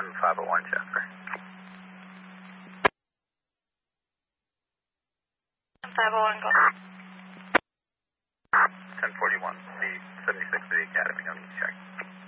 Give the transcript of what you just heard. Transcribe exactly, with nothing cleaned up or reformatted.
ten five oh one, Jasper. five oh one, go. ten forty-one, C seventy-six, the Academy, on each check.